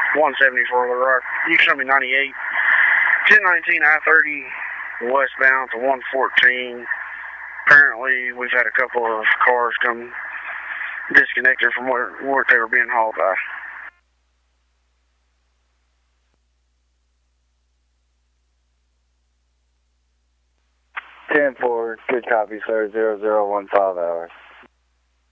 170 for the rock. You can show me 98. 1019 I-30 westbound to 114. Apparently, we've had a couple of cars come disconnected from where they were being hauled by. 10-4, good copy, sir, 0015 hours.